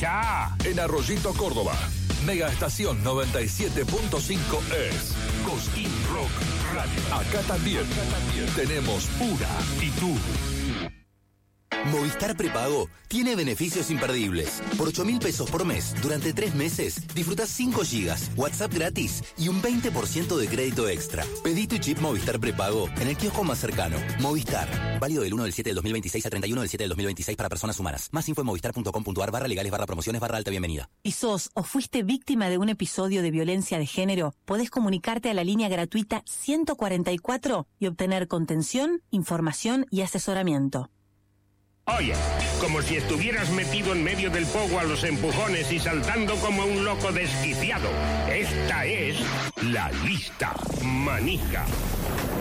¡Ya! En Arroyito, Córdoba. Mega Estación 97.5 es Cosquín Rock Radio. Acá también tenemos una y tú. Movistar Prepago tiene beneficios imperdibles. Por 8.000 pesos por mes, durante 3 meses, disfrutás 5 gigas, WhatsApp gratis y un 20% de crédito extra. Pedí tu chip Movistar Prepago en el kiosco más cercano. Movistar. Válido del 1 del 7 del 2026 a 31 del 7 del 2026 para personas humanas. Más info en movistar.com.ar/legales/promociones/alta bienvenida. ¿Y sos o fuiste víctima de un episodio de violencia de género? Podés comunicarte a la línea gratuita 144 y obtener contención, información y asesoramiento. Oye, como si estuvieras metido en medio del pogo a los empujones y saltando como un loco desquiciado. Esta es la lista manija.